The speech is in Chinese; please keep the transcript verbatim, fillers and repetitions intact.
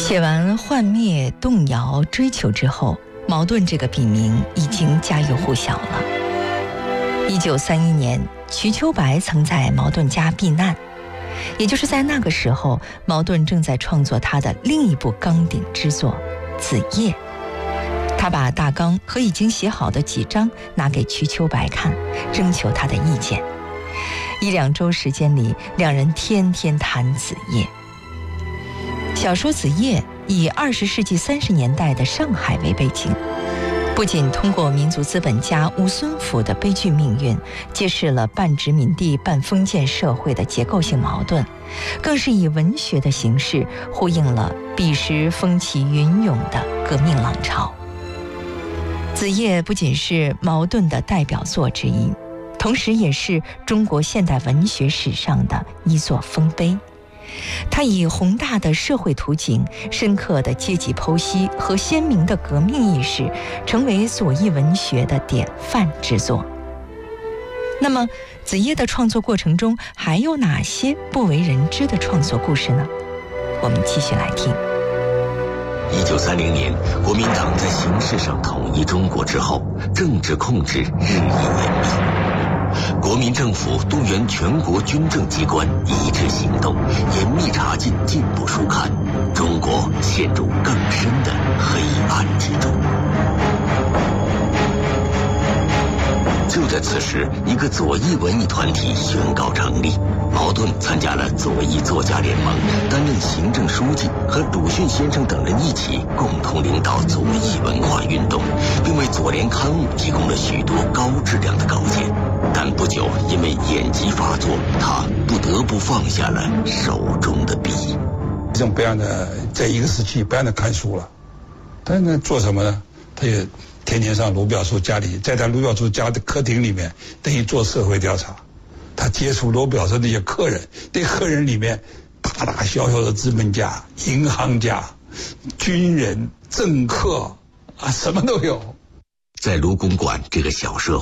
写完幻灭、动摇、追求之后，茅盾这个笔名已经家喻户晓了。一九三一年，瞿秋白曾在茅盾家避难，也就是在那个时候，茅盾正在创作他的另一部纲鼎之作《子夜》。他把大纲和已经写好的几章拿给瞿秋白看，征求他的意见。一两周时间里，两人天天谈子夜。小说《子夜》以二十世纪三十年代的上海为背景，不仅通过民族资本家吴孙甫的悲剧命运，揭示了半殖民地半封建社会的结构性矛盾，更是以文学的形式呼应了彼时风起云涌的革命浪潮。《子夜》不仅是茅盾的代表作之一，同时也是中国现代文学史上的一座丰碑。它以宏大的社会图景、深刻的阶级剖析和鲜明的革命意识，成为左翼文学的典范之作。那么，《子夜》的创作过程中还有哪些不为人知的创作故事呢？我们继续来听。 一九三零年，国民党在形式上统一中国之后，政治控制日益严密。国民政府动员全国军政机关一致行动，严密查禁进步书刊，中国陷入更深的黑暗之中。就在此时，一个左翼文艺团体宣告成立。茅盾参加了左翼作家联盟，担任行政书记，和鲁迅先生等人一起共同领导左翼文化运动，并为左联刊物提供了许多高质量的稿件。但不久因为眼疾发作，他不得不放下了手中的笔。 这种不让的在一个时期不让的看书了，但是呢，做什么呢？他也天天上卢表叔家里，在他卢表叔家的客厅里面，等于做社会调查。他接触卢表叔那些客人，那客人里面大大小小的资本家、银行家、军人、政客啊，什么都有。 在卢公馆这个小社会